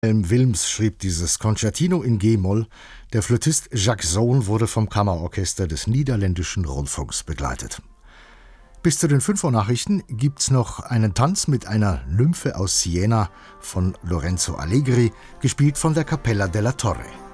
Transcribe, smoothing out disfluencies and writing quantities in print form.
Wilms schrieb dieses Concertino in G-Moll. Der Flötist Jacques Sohn wurde vom Kammerorchester des Niederländischen Rundfunks begleitet. Bis zu den 5 Uhr Nachrichten gibt's noch einen Tanz mit einer Nymphe aus Siena von Lorenzo Allegri, gespielt von der Cappella della Torre.